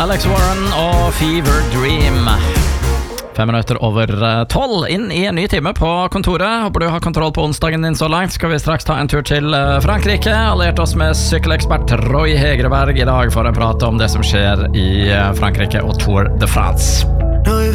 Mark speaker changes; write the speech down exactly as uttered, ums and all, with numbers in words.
Speaker 1: Alex Warren og Fever Dream. Fem minutter over tolv inn i en ny time på kontoret. Håper du har kontroll på onsdagen din så langt. Skal vi straks ta en tur til Frankrike. Alliert oss med sykkelekspert Roy Hegreberg i dag for å prate om det som skjer i Frankrike og Tour de France.